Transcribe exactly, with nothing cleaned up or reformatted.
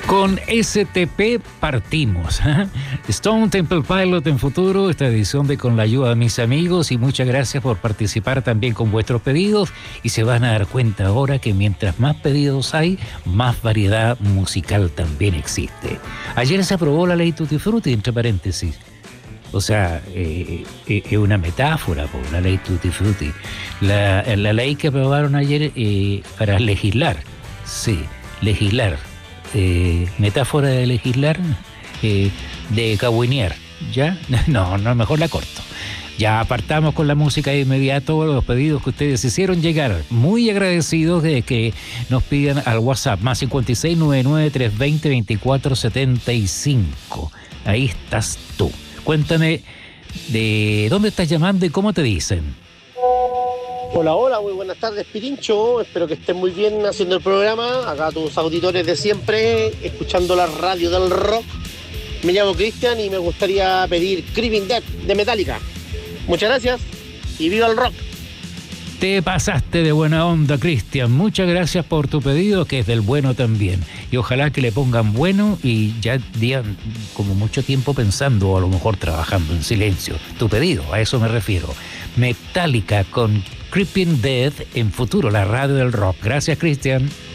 Con S T P partimos. Stone Temple Pilot en futuro, esta edición de Con la ayuda de mis amigos, y muchas gracias por participar también con vuestros pedidos, y se van a dar cuenta ahora que mientras más pedidos hay, más variedad musical también existe. Ayer se aprobó la ley Tutti Frutti, entre paréntesis. O sea, eh, eh, es una metáfora por la ley Tutti Frutti. La, la ley que aprobaron ayer eh, para legislar, sí, legislar. Eh, metáfora de legislar, eh, de cagüinear, ¿ya? No, no, mejor la corto. Ya apartamos con la música de inmediato los pedidos que ustedes hicieron llegar. Muy agradecidos de que nos pidan al WhatsApp, más cinco seis nueve nueve tres dos cero dos cuatro siete cinco. Ahí estás tú. Cuéntame, ¿de dónde estás llamando y cómo te dicen? Hola, hola, muy buenas tardes, Pirincho. Espero que estén muy bien haciendo el programa. Acá tus auditores de siempre, escuchando la radio del rock. Me llamo Cristian y me gustaría pedir Creeping Death de Metallica. Muchas gracias y viva el rock. Te pasaste de buena onda, Cristian. Muchas gracias por tu pedido, que es del bueno también. Y ojalá que le pongan bueno y ya digan como mucho tiempo pensando, o a lo mejor trabajando en silencio. Tu pedido, a eso me refiero. Metallica con Creeping Death en futuro, la radio del rock. Gracias, Cristian.